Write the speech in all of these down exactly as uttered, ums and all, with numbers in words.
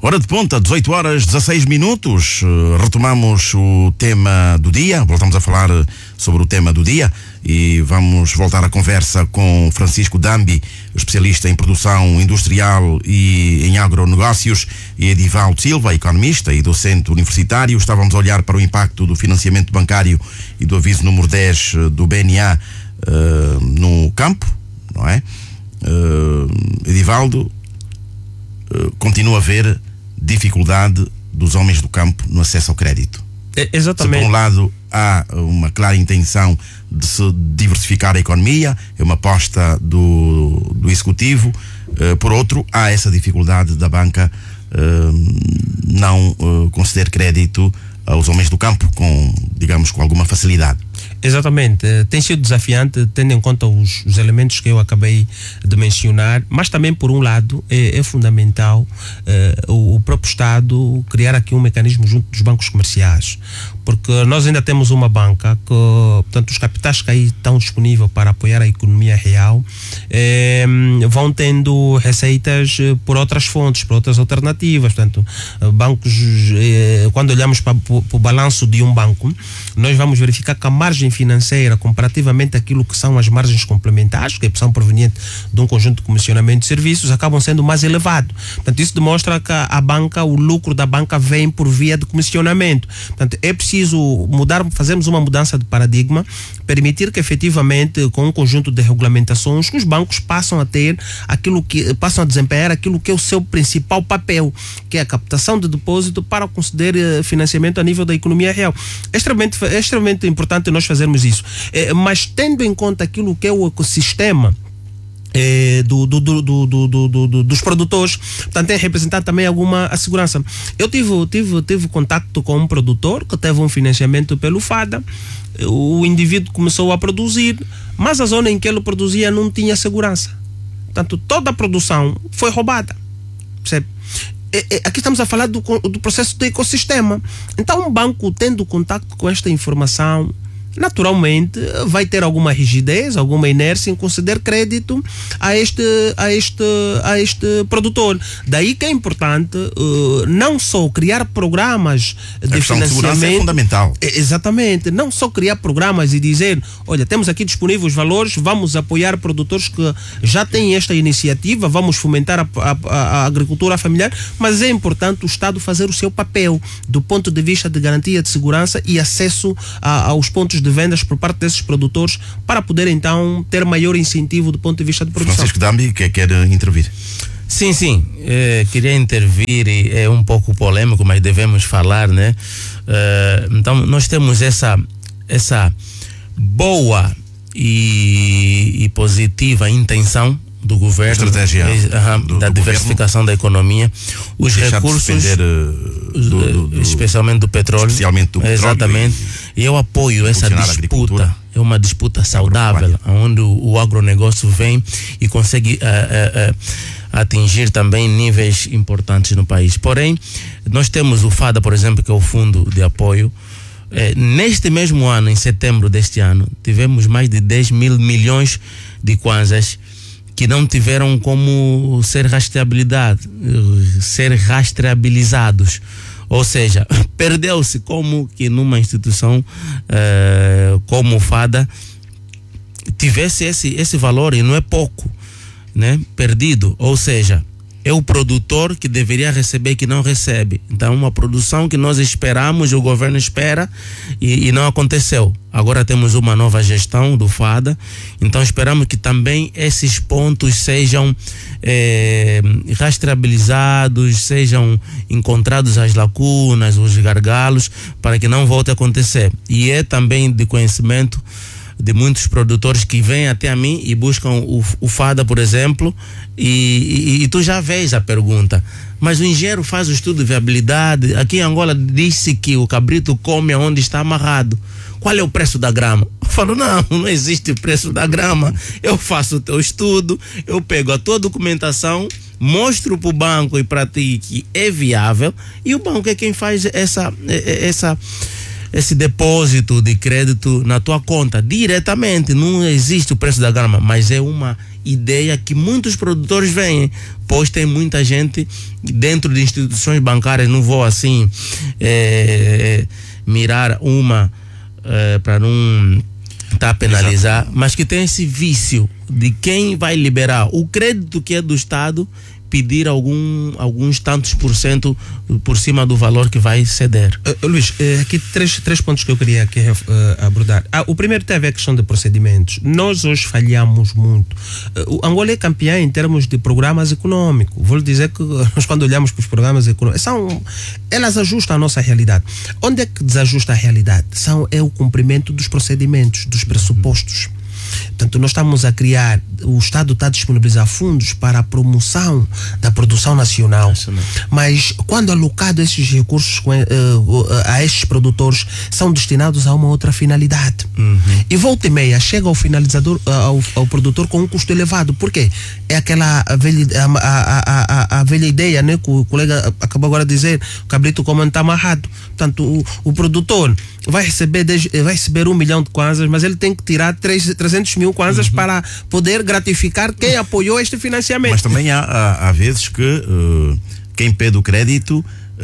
Hora de ponta, dezoito horas, dezasseis minutos. Retomamos o tema do dia. Voltamos a falar sobre o tema do dia e vamos voltar à conversa com Francisco Dambi, especialista em produção industrial e em agronegócios, e Edivaldo Silva, economista e docente universitário. Estávamos a olhar para o impacto do financiamento bancário e do aviso número dez do B N A uh, no campo, não é? Uh, Edivaldo, uh, continua a haver dificuldade dos homens do campo no acesso ao crédito. É, exatamente. Se por um lado há uma clara intenção de se diversificar a economia, é uma aposta do, do Executivo, uh, por outro há essa dificuldade da banca uh, não uh, conceder crédito aos homens do campo com, digamos, com alguma facilidade. Exatamente, tem sido desafiante, tendo em conta os, os elementos que eu acabei de mencionar, mas também, por um lado, é, é fundamental eh, o, o próprio Estado criar aqui um mecanismo junto dos bancos comerciais, porque nós ainda temos uma banca que, portanto, os capitais que aí estão disponíveis para apoiar a economia real eh, vão tendo receitas por outras fontes, por outras alternativas. Portanto, bancos, eh, quando olhamos para, para, para o balanço de um banco, nós vamos verificar que a margem financeira, comparativamente àquilo que são as margens complementares, que são provenientes de um conjunto de comissionamento de serviços, acabam sendo mais elevado. Portanto, isso demonstra que a banca, o lucro da banca vem por via de comissionamento. Portanto, é preciso mudar, fazermos uma mudança de paradigma, permitir que efetivamente, com um conjunto de regulamentações, os bancos passam a ter aquilo que, passam a desempenhar aquilo que é o seu principal papel, que é a captação de depósito para conceder financiamento a nível da economia real. É extremamente, é extremamente importante nós fazermos isso, é, mas tendo em conta aquilo que é o ecossistema É, do, do, do, do, do, do, do, dos produtores, portanto tem representado também alguma segurança. Eu tive, tive, tive contato com um produtor que teve um financiamento pelo FADA. O indivíduo começou a produzir, mas a zona em que ele produzia não tinha segurança, portanto toda a produção foi roubada, percebe? É, é, aqui estamos a falar do, do processo do ecossistema. Então um banco, tendo contato com esta informação, naturalmente vai ter alguma rigidez, alguma inércia em conceder crédito a este, a este, a este produtor. Daí que é importante uh, não só criar programas de financiamento. A segurança é fundamental. Exatamente, não só criar programas e dizer, olha, temos aqui disponíveis os valores, vamos apoiar produtores que já têm esta iniciativa, vamos fomentar a, a, a agricultura familiar, mas é importante o Estado fazer o seu papel do ponto de vista de garantia de segurança e acesso a, aos pontos de de vendas por parte desses produtores, para poder então ter maior incentivo do ponto de vista de produção. Francisco Dambi, que quer intervir. Sim, sim, é, queria intervir, e é um pouco polêmico, mas devemos falar, né? É, então nós temos essa, essa boa e, e positiva intenção do governo, estratégia uh, do, da do diversificação governo, da economia, os recursos, de depender, uh, do, do, do, especialmente do petróleo, especialmente do petróleo, exatamente. E eu apoio essa disputa. É uma disputa saudável, onde o, o agronegócio vem e consegue uh, uh, uh, atingir também níveis importantes no país. Porém, nós temos o FADA, por exemplo, que é o Fundo de Apoio. Eh, neste mesmo ano, em setembro deste ano, tivemos mais de dez mil milhões de kwanzas que não tiveram como ser rastreabilidade, ser rastreabilizados. Ou seja, perdeu-se como que numa instituição uh, como o FADA tivesse esse, esse valor, e não é pouco, né? Perdido. Ou seja, é o produtor que deveria receber que não recebe. Então, uma produção que nós esperamos, o governo espera, e, e não aconteceu. Agora temos uma nova gestão do FADA, então esperamos que também esses pontos sejam eh, rastreabilizados, sejam encontrados as lacunas, os gargalos, para que não volte a acontecer. E é também de conhecimento de muitos produtores que vêm até a mim e buscam o, o FADA, por exemplo, e, e, e tu já vês a pergunta, mas o engenheiro faz o estudo de viabilidade, aqui em Angola disse que o cabrito come onde está amarrado, qual é o preço da grama? Eu falo, não, não existe preço da grama, eu faço o teu estudo, eu pego a tua documentação, mostro para o banco e para ti que é viável, e o banco é quem faz essa, essa esse depósito de crédito na tua conta diretamente. Não existe o preço da grama, mas é uma ideia que muitos produtores veem, pois tem muita gente dentro de instituições bancárias. Não vou assim é, mirar uma é, para não estar tá a penalizar, exato, mas que tem esse vício de quem vai liberar o crédito que é do Estado pedir algum, alguns tantos por cento por cima do valor que vai ceder. Uh, Luís, uh, aqui três, três pontos que eu queria aqui, uh, abordar. Ah, o primeiro tem a ver com a questão de procedimentos. Nós hoje falhamos muito. Uh, o Angola é campeã em termos de programas econômicos. Vou lhe dizer que nós, quando olhamos para os programas econômicos, são, elas ajustam a nossa realidade. Onde é que desajusta a realidade? São, é o cumprimento dos procedimentos, dos pressupostos. Portanto, nós estamos a criar, o Estado está a disponibilizar fundos para a promoção da produção nacional, mas quando alocado esses recursos a estes produtores, são destinados a uma outra finalidade. Uhum. E volta e meia, chega ao finalizador, ao, ao produtor com um custo elevado. Por quê? É aquela velha, a, a, a, a velha ideia, né, que o colega acabou agora de dizer, o cabrito como está amarrado. Portanto, o, o produtor vai receber, dez, vai receber um milhão de kwanzas, mas ele tem que tirar trezentos mil kwanzas, uhum, para poder gratificar quem apoiou este financiamento. Mas também há, há, há vezes que uh, quem pede o crédito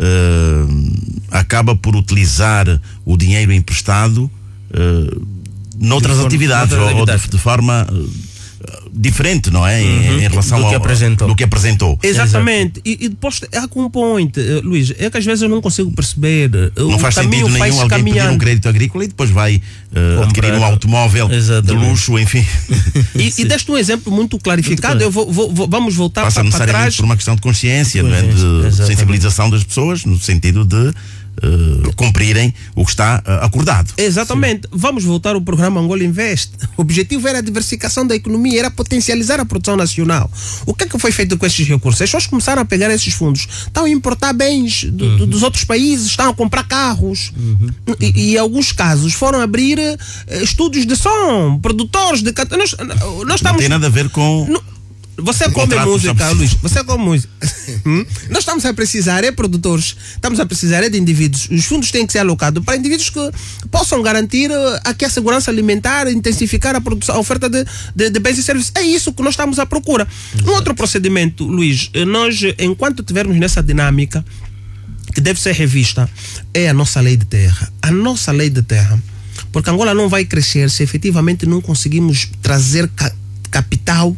uh, acaba por utilizar o dinheiro emprestado uh, noutras de atividades, forma, ou, ou de, de forma uh, diferente, não é? Uhum. Em, em relação do que, ao, apresentou. do que apresentou. Exatamente. E, e depois há com um point, uh, Luís, é que às vezes eu não consigo perceber. Uh, não faz sentido nenhum alguém caminhando. pedir um crédito agrícola e depois vai uh, adquirir um automóvel, exatamente, de luxo, enfim. E, e deste um exemplo muito clarificado. Muito eu vou, vou, vou, vamos voltar Passa para, para necessariamente trás. por uma questão de consciência, não é? De sensibilização das pessoas, no sentido de Uh, cumprirem o que está uh, acordado. Exatamente. Sim. Vamos voltar ao programa Angola Invest. O objetivo era a diversificação da economia, era potencializar a produção nacional. O que é que foi feito com esses recursos? As pessoas começaram a pegar esses fundos, estão a importar bens do, uhum. do, dos outros países, estão a comprar carros, uhum. e, e em alguns casos foram abrir uh, estúdios de som, produtores de... Nós, nós estamos... Não tem nada a ver com... No, Você come música, Luís, você come música. hum? Nós estamos a precisar, é produtores, estamos a precisar é de indivíduos. Os fundos têm que ser alocados para indivíduos que possam garantir aqui a segurança alimentar, intensificar a, produção, a oferta de, de, de bens e serviços. É isso que nós estamos à procura. Exato. Um outro procedimento, Luís, nós, enquanto tivermos nessa dinâmica que deve ser revista, é a nossa lei de terra. A nossa lei de terra. Porque Angola não vai crescer se efetivamente não conseguimos trazer capital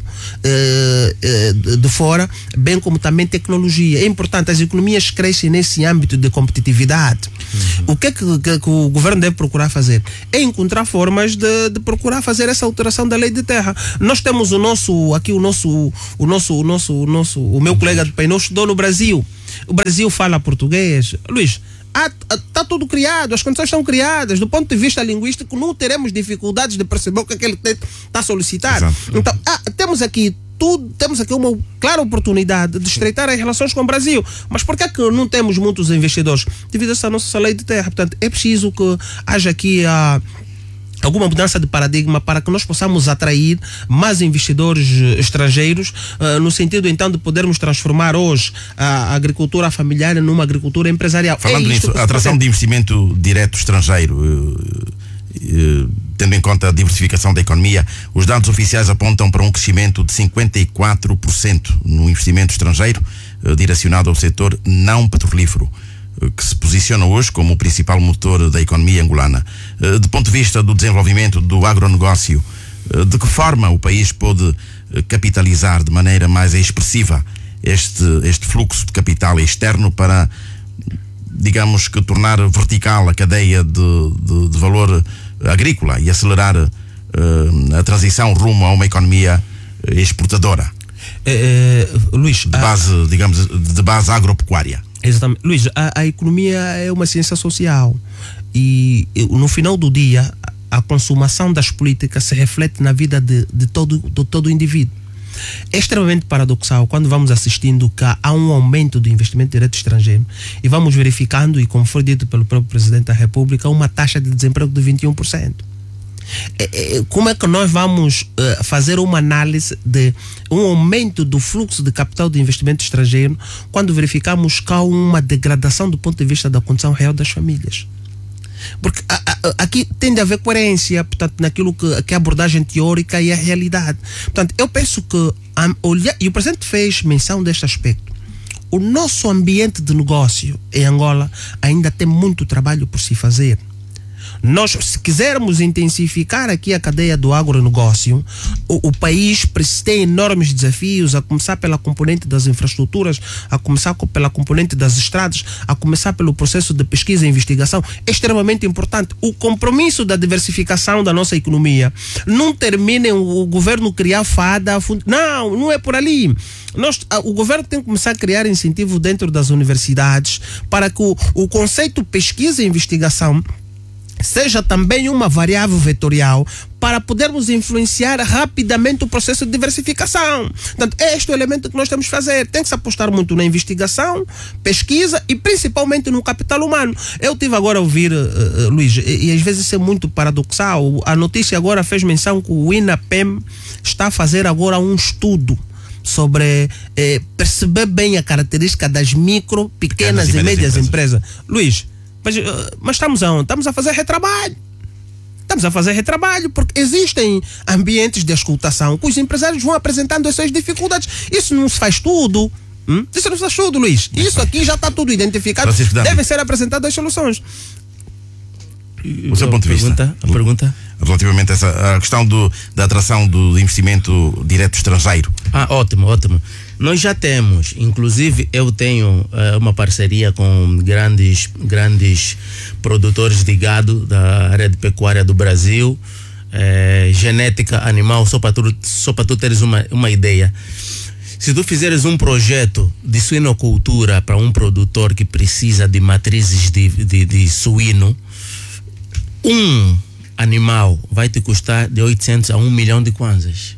eh, eh, de fora, bem como também tecnologia. É importante, as economias crescem nesse âmbito de competitividade. Uhum. O que é que, que, que o governo deve procurar fazer? É encontrar formas de, de procurar fazer essa alteração da lei de terra. Nós temos o nosso, aqui o nosso, o nosso, o nosso, o nosso, o meu colega de painel estudou no Brasil. O Brasil fala português. Luís, está tudo criado, as condições estão criadas. Do ponto de vista linguístico, não teremos dificuldades de perceber o que é que ele está a solicitar. Exato. Então, ah, temos aqui tudo, temos aqui uma clara oportunidade de estreitar as relações com o Brasil. Mas por que é que não temos muitos investidores? Devido a essa nossa lei de terra. Portanto, é preciso que haja aqui a alguma mudança de paradigma para que nós possamos atrair mais investidores estrangeiros, uh, no sentido então de podermos transformar hoje a agricultura familiar numa agricultura empresarial. Falando é nisso, a atração de investimento direto estrangeiro, uh, uh, tendo em conta a diversificação da economia, os dados oficiais apontam para um crescimento de cinquenta e quatro por cento no investimento estrangeiro, uh, direcionado ao setor não petrolífero, que se posiciona hoje como o principal motor da economia angolana. Do ponto de vista do desenvolvimento do agronegócio, de que forma o país pôde capitalizar de maneira mais expressiva este, este fluxo de capital externo para, digamos que, tornar vertical a cadeia de, de, de valor agrícola e acelerar uh, a transição rumo a uma economia exportadora? É, é, Luís, de base, a... digamos, de base agropecuária. Exatamente. Luís, a, a economia é uma ciência social e no final do dia a consumação das políticas se reflete na vida de, de, todo, de todo o indivíduo. É extremamente paradoxal quando vamos assistindo que há um aumento do investimento direto estrangeiro e vamos verificando, e como foi dito pelo próprio Presidente da República, uma taxa de desemprego de vinte e um por cento. Como é que nós vamos uh, fazer uma análise de um aumento do fluxo de capital de investimento estrangeiro quando verificamos que há uma degradação do ponto de vista da condição real das famílias? Porque a, a, aqui tem de haver coerência, portanto, naquilo que, que é a abordagem teórica e a realidade. Portanto, eu penso que, um, olhar, e o presidente fez menção deste aspecto, o nosso ambiente de negócio em Angola ainda tem muito trabalho por se fazer. Nós, se quisermos intensificar aqui a cadeia do agronegócio, o, o país tem enormes desafios, a começar pela componente das infraestruturas, a começar pela componente das estradas, a começar pelo processo de pesquisa e investigação. É extremamente importante. O compromisso da diversificação da nossa economia não termina em o governo criar fada. Não, não é por ali. Nós, o governo tem que começar a criar incentivo dentro das universidades para que o, o conceito pesquisa e investigação seja também uma variável vetorial para podermos influenciar rapidamente o processo de diversificação. Portanto, é este o elemento que nós temos que fazer. Tem que se apostar muito na investigação, pesquisa e principalmente no capital humano. Eu tive agora a ouvir, uh, uh, Luís, e, e às vezes isso é muito paradoxal. A notícia agora fez menção que o INAPEM está a fazer agora um estudo sobre eh, perceber bem a característica das micro, pequenas, pequenas e, e médias empresas. empresas. Luís, Mas, mas estamos aonde? Estamos a fazer retrabalho. Estamos a fazer retrabalho porque existem ambientes de escutação que os empresários vão apresentando essas dificuldades. Isso não se faz tudo. Hum? Isso não se faz tudo, Luís. Isso aqui já está tudo identificado. Devem ser apresentadas as soluções. O seu ponto de vista? Pergunta, a pergunta? Relativamente a essa a questão do, da atração do investimento direto estrangeiro. Ah, ótimo, ótimo. Nós já temos, inclusive eu tenho uh, uma parceria com grandes, grandes produtores de gado da área de pecuária do Brasil, uh, genética animal, só para tu, só para tu teres uma, uma ideia. Se tu fizeres um projeto de suinocultura para um produtor que precisa de matrizes de, de, de suíno, um animal vai te custar de oitocentos a um milhão de kwanzas.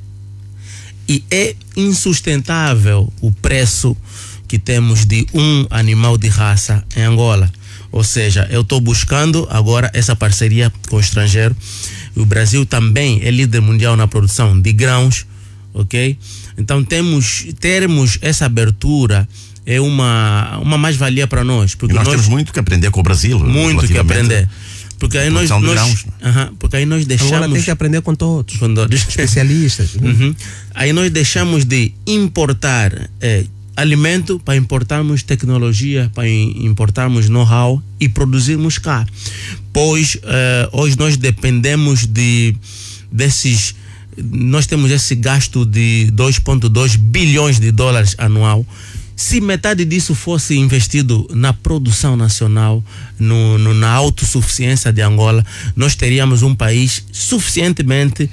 E é insustentável o preço que temos de um animal de raça em Angola. Ou seja, eu estou buscando agora essa parceria com o estrangeiro. O Brasil também é líder mundial na produção de grãos, ok? Então temos, termos essa abertura é uma, uma mais-valia para nós. Porque e nós, nós temos muito que aprender com o Brasil. Muito que aprender. Porque aí nós, nós, grãos, uh-huh, porque aí nós deixamos. Agora tem que aprender com todos, com todos. Especialistas. Uhum. Aí nós deixamos de importar é, alimento para importarmos tecnologia, para importarmos know-how e produzirmos cá. Pois uh, hoje nós dependemos de desses. Nós temos esse gasto de dois vírgula dois bilhões de dólares anual. Se metade disso fosse investido na produção nacional, no, no, na autossuficiência de Angola, nós teríamos um país suficientemente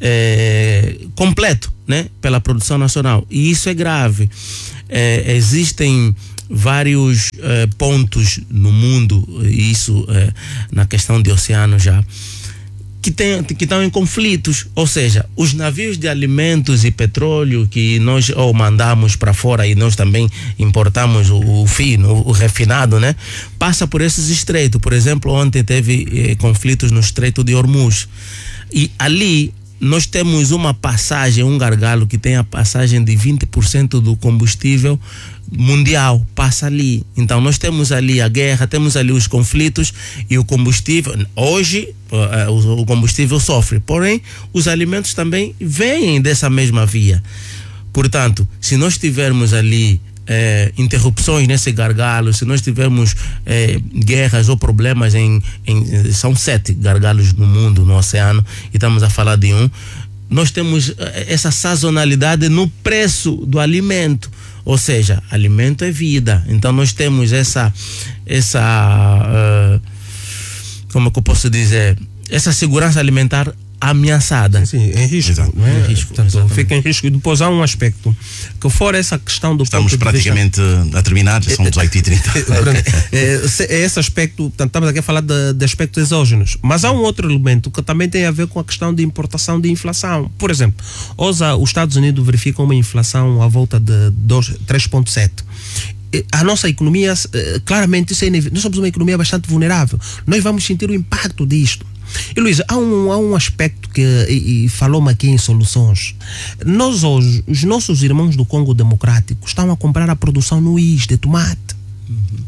é, completo, né, pela produção nacional. E isso é grave. É, existem vários é, pontos no mundo, isso é, na questão de oceano já, que, tem, que estão em conflitos, ou seja, os navios de alimentos e petróleo que nós ou mandamos para fora e nós também importamos o, o fino, o, o refinado, né? Passa por esses estreitos. Por exemplo, ontem teve eh, conflitos no Estreito de Hormuz e ali nós temos uma passagem, um gargalo que tem a passagem de vinte por cento do combustível mundial, passa ali. Então nós temos ali a guerra, temos ali os conflitos e o combustível, hoje uh, o combustível sofre, porém os alimentos também vêm dessa mesma via. Portanto, se nós tivermos ali Eh, interrupções nesse gargalo, se nós tivermos eh, guerras ou problemas em, em são sete gargalos no mundo, no oceano, e estamos a falar de um, nós temos essa sazonalidade no preço do alimento, ou seja, alimento é vida. Então nós temos essa essa uh, como é que eu posso dizer, essa segurança alimentar ameaçada. Sim, em risco. Exato. Não é? Em risco. Portanto, fica em risco. E depois há um aspecto que fora essa questão do Estamos praticamente vista, a terminar, já são dezoito e trinta. é, é esse aspecto, portanto, estamos aqui a falar de, de aspectos exógenos, mas há um outro elemento que também tem a ver com a questão de importação de inflação. Por exemplo, hoje os Estados Unidos verificam uma inflação à volta de três vírgula sete. A nossa economia, claramente, isso é inevitável. Nós somos uma economia bastante vulnerável. Nós vamos sentir o impacto disto. E Luís, há um, há um aspecto que e, e falou-me aqui em soluções. Nós hoje, os nossos irmãos do Congo Democrático estão a comprar a produção no I S de tomate. Uhum.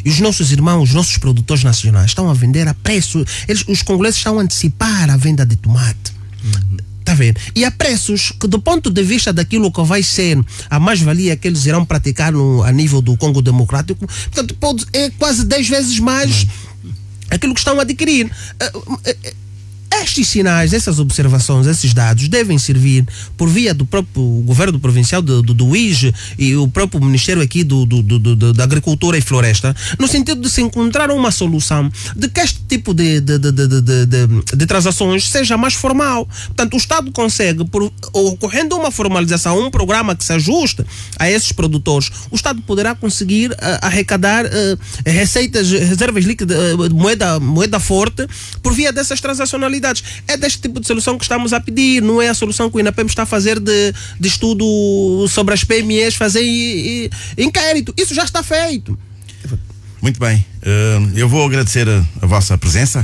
E os nossos irmãos, os nossos produtores nacionais estão a vender a preço. Eles, os congoleses estão a antecipar a venda de tomate. Uhum. Tá vendo? E a preços que, do ponto de vista daquilo que vai ser a mais-valia que eles irão praticar no, a nível do Congo Democrático, portanto, pode, é quase dez vezes mais uhum. aquilo que estão a adquirir. Uh, uh, uh, Estes sinais, essas observações, esses dados devem servir por via do próprio governo provincial do, do, do I G e o próprio Ministério aqui do, do, do, do, da Agricultura e Floresta, no sentido de se encontrar uma solução de que este tipo de, de, de, de, de, de, de transações seja mais formal. Portanto, o Estado consegue, por, ocorrendo uma formalização, um programa que se ajuste a esses produtores, o Estado poderá conseguir uh, arrecadar uh, receitas, reservas líquidas, uh, moeda, moeda forte, por via dessas transacionalidades. É deste tipo de solução que estamos a pedir, não é a solução que o INAPEM está a fazer de, de estudo sobre as P M Es, fazer e, e, inquérito. Isso já está feito. Muito bem. Uh, eu vou agradecer a, a vossa presença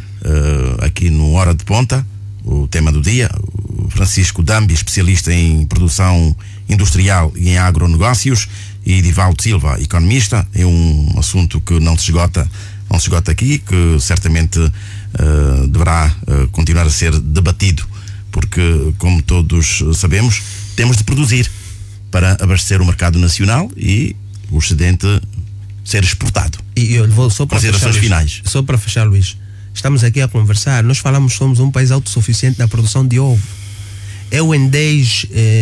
uh, aqui no Hora de Ponta, o tema do dia. O Francisco Dambi, especialista em produção industrial e em agronegócios, e Divaldo Silva, economista. É um assunto que não se esgota, não se esgota aqui, que certamente Uh, deverá uh, continuar a ser debatido, porque, como todos sabemos, temos de produzir para abastecer o mercado nacional e o excedente ser exportado. E eu vou só para considerações fechar, finais. Só para fechar, Luís, estamos aqui a conversar, nós falamos que somos um país autossuficiente na produção de ovo. Eu em dez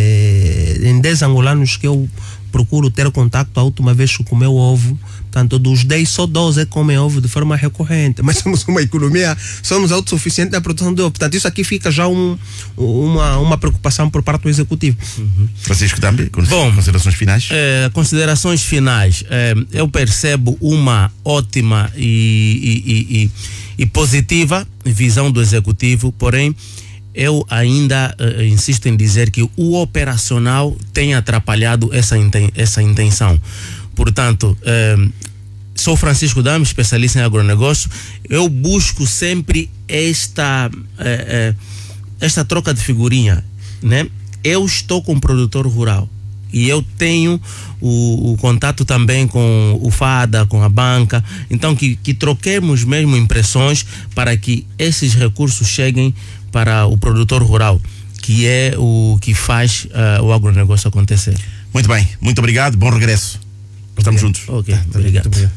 eh, em dez angolanos que eu procuro ter contato, a última vez que comeu ovo, portanto, dos dez, só doze é que comem ovo de forma recorrente. Mas somos uma economia, somos autossuficientes na produção de ovo. Portanto, isso aqui fica já um, uma, uma preocupação por parte do Executivo. Uhum. Francisco Dambi, bom, considerações finais? É, considerações finais. É, eu percebo uma ótima e, e, e, e positiva visão do Executivo, porém, eu ainda uh, insisto em dizer que o operacional tem atrapalhado essa, inten essa intenção. Portanto, uh, sou Francisco Dambi, especialista em agronegócio. Eu busco sempre esta, uh, uh, esta troca de figurinha, né? Eu estou com o produtor rural e eu tenho o, o contato também com o FADA, com a banca, então que, que troquemos mesmo impressões para que esses recursos cheguem para o produtor rural, que é o que faz uh, o agronegócio acontecer. Muito bem, muito obrigado, bom regresso. Estamos juntos. Ok, tá, obrigado. obrigado.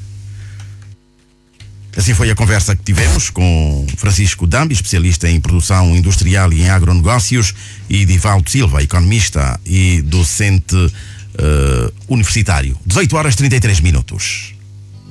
Assim foi a conversa que tivemos com Francisco Dambi, especialista em produção industrial e em agronegócios, e Divaldo Silva, economista e docente uh, universitário. dezoito horas e trinta e três minutos.